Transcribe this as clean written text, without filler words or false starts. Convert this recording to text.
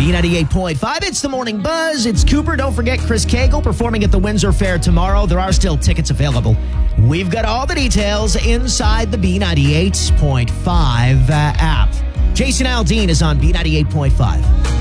B98.5, it's the Morning Buzz. It's Cooper. Don't forget Chris Cagle performing at the Windsor Fair tomorrow. There are still tickets available. We've got all the details inside the B98.5 app. Jason Aldean is on B98.5.